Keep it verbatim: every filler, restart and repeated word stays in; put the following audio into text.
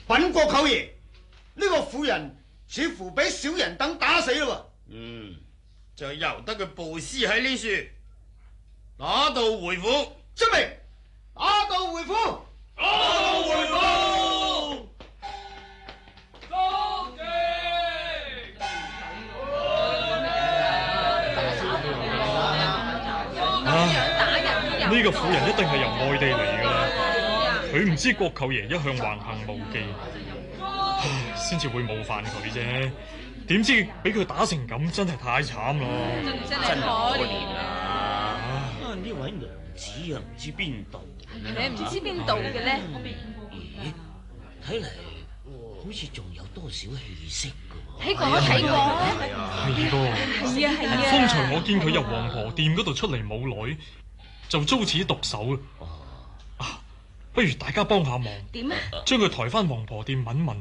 稟國舅爺，呢個婦人似乎俾小人等打死啦。 嗯，就由得佢暴屍喺呢處，打道回府。 遵命，打道回府。 打道回府。 呢個婦人一定係由外地嚟㗎啦，佢唔知國舅爺一向橫行無忌，唉，先至會冒犯佢啫。點知俾佢打成咁，真係太慘咯！ 真係可憐啊！ 啊，呢位娘子啊，唔知邊度？ 你唔知邊度嘅咧？ 咦，睇嚟好似仲有多少氣息㗎喎？ 睇過睇過， 係噃， 係啊係啊！ 方才我見佢由黃婆店嗰度出嚟冇耐，就遭此毒手啊！不如大家幫下忙， 點啊？ 將佢抬翻黃婆店問問。